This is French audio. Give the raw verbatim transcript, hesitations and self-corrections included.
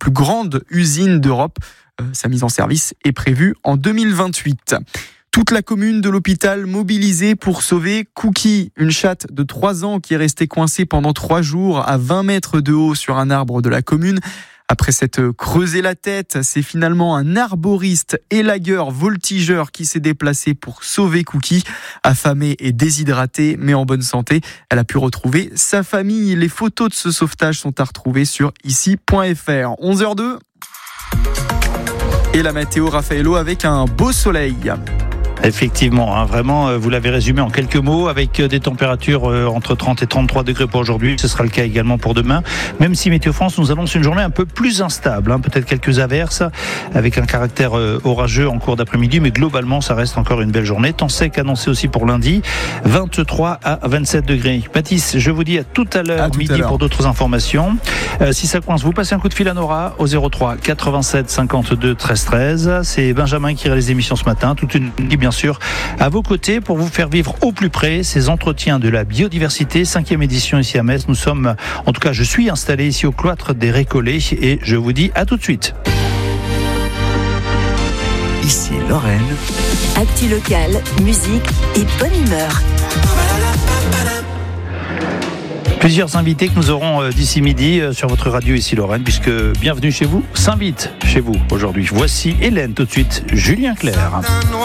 plus grande usine d'Europe. Euh, sa mise en service est prévue en deux mille vingt-huit. Toute la commune de l'hôpital mobilisée pour sauver Cookie, une chatte de trois ans qui est restée coincée pendant trois jours à vingt mètres de haut sur un arbre de la commune. Après s'être creusé la tête, c'est finalement un arboriste élagueur voltigeur qui s'est déplacé pour sauver Cookie. Affamée et déshydratée, mais en bonne santé, elle a pu retrouver sa famille. Les photos de ce sauvetage sont à retrouver sur ici point f r. onze heures deux. Et la météo, Raphaëlo, avec un beau soleil. Effectivement, hein, vraiment, vous l'avez résumé en quelques mots, avec des températures entre trente et trente-trois degrés pour aujourd'hui. Ce sera le cas également pour demain. Même si Météo France nous annonce une journée un peu plus instable, hein, peut-être quelques averses, avec un caractère orageux en cours d'après-midi, mais globalement, ça reste encore une belle journée. Temps sec annoncé aussi pour lundi, vingt-trois à vingt-sept degrés. Baptiste, je vous dis à tout à l'heure, à midi, à l'heure. Pour d'autres informations. Euh, si ça coince, vous passez un coup de fil à Nora au zéro trois quatre-vingt-sept cinquante-deux treize treize. C'est Benjamin qui réalise l'émission ce matin. Toute une équipe, bien sûr, à vos côtés pour vous faire vivre au plus près ces entretiens de la biodiversité. Cinquième édition ici à Metz. Nous sommes, en tout cas, je suis installé ici au cloître des Récollets et je vous dis à tout de suite. Ici Lorraine. Actu locale, musique et bonne humeur. Plusieurs invités que nous aurons d'ici midi sur votre radio ici Lorraine, puisque Bienvenue chez vous s'invite chez vous aujourd'hui. Voici Hélène, tout de suite Julien Clerc.